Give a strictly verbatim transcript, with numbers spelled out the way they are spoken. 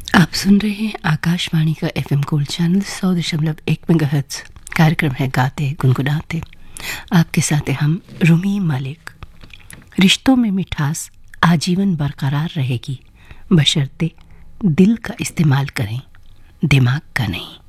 आप सुन रहे हैं आकाशवाणी का एफएम गोल्ड चैनल सौ दशमलव एक मेगाहर्ट्ज। कार्यक्रम है गाते गुनगुनाते। आपके साथ हैं हम रूमी मलिक। रिश्तों में मिठास आजीवन बरकरार रहेगी, बशर्ते दिल का इस्तेमाल करें, दिमाग का नहीं।